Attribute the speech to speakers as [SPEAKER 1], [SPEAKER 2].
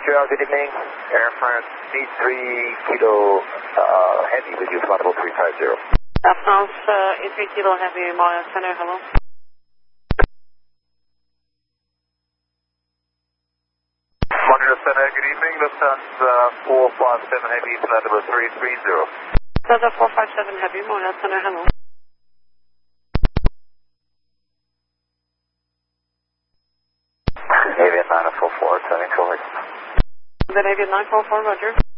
[SPEAKER 1] Montreal, good evening. Air France, C3 Kilo Heavy with you, flight level 350.
[SPEAKER 2] Air France, E3 Kilo Heavy, Montreal Center, hello.
[SPEAKER 3] Montreal Center, good evening. Lufthansa 457 Heavy, flight level 330.
[SPEAKER 2] Lufthansa 457 Heavy, Montreal Center, hello.
[SPEAKER 1] Avian 944, turning forward.
[SPEAKER 2] The Avian 944, roger.